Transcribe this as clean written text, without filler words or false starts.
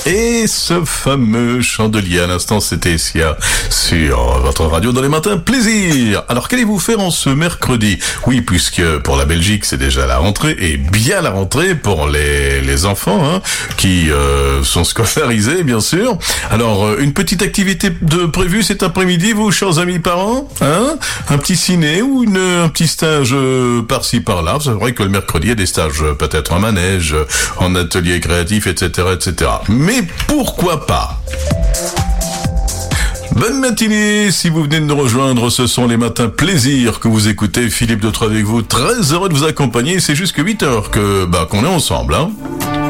Et ce fameux chandelier, à l'instant, c'était Sia sur votre radio dans les matins plaisir. Alors, qu'allez-vous faire en ce mercredi? Oui, puisque pour la Belgique, c'est déjà la rentrée, et bien la rentrée pour les enfants, hein, qui sont scolarisés, bien sûr. Alors, une petite activité de prévue cet après-midi, vous, chers amis parents, hein? Un petit ciné ou un petit stage par-ci, par-là. C'est vrai que le mercredi, il y a des stages peut-être en manège, en atelier créatif, etc., etc. Mais pourquoi pas? Bonne matinée, si vous venez de nous rejoindre, ce sont les matins plaisir que vous écoutez. Philippe de Troyes avec vous, très heureux de vous accompagner. C'est jusque 8h qu'on est ensemble, hein.